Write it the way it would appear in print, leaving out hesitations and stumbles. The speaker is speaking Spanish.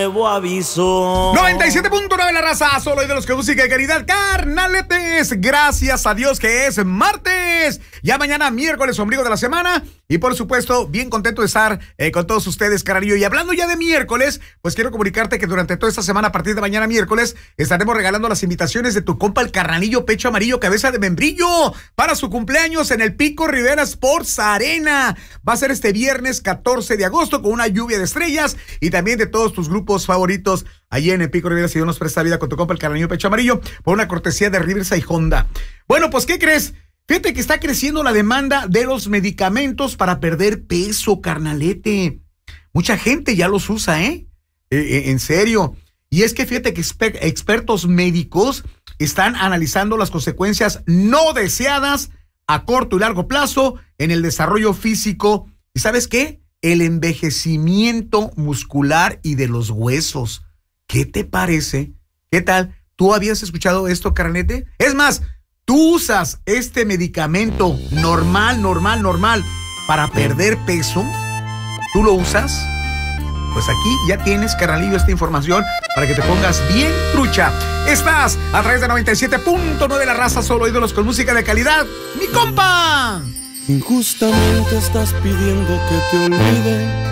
Nuevo aviso. 97.9 la raza, solo hay de los que música de calidad, carnaletes. Gracias a Dios que es martes. Ya mañana miércoles, ombligo de la semana. Y por supuesto, bien contento de estar con todos ustedes, carnalillo. Y hablando ya de miércoles, pues quiero comunicarte que durante toda esta semana, a partir de mañana miércoles, estaremos regalando las invitaciones de tu compa el carnalillo Pecho Amarillo, cabeza de membrillo, para su cumpleaños en el Pico Rivera Sports Arena. Va a ser este viernes 14 de agosto con una lluvia de estrellas y también de todos tus grupos favoritos allí en el Pico Rivera. Si Dios nos presta vida, con tu compa el carnalillo Pecho Amarillo, por una cortesía de Riverside Honda. Bueno, pues ¿qué crees? Fíjate que está creciendo la demanda de los medicamentos para perder peso, carnalete. Mucha gente ya los usa, en serio. Y es que fíjate que expertos médicos están analizando las consecuencias no deseadas a corto y largo plazo en el desarrollo físico. ¿Y sabes qué? El envejecimiento muscular y de los huesos. ¿Qué te parece? ¿Qué tal? ¿Tú habías escuchado esto, carnalete? Es más, ¿tú usas este medicamento normal para perder peso? ¿Tú lo usas? Pues aquí ya tienes, carnalillo, esta información para que te pongas bien trucha. Estás a través de 97.9 la raza, solo ídolos con música de calidad. ¡Mi compa! Injustamente estás pidiendo que te olvide